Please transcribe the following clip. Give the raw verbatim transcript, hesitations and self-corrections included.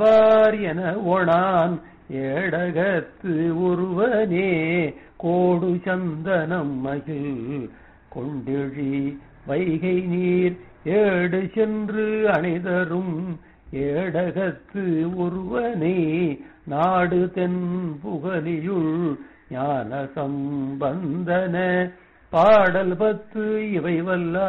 என ஒணான் ஏடகத்து ஒருவனே கோடு சந்தனம் மகிழ் கொண்டிழி வைகை நீர் ஏடு சென்று அணைதரும் ஏடகத்து ஒருவனே நாடு தென் புகலியுள் ஞான சம்பந்தன பாடல் பத்து இவை வல்ல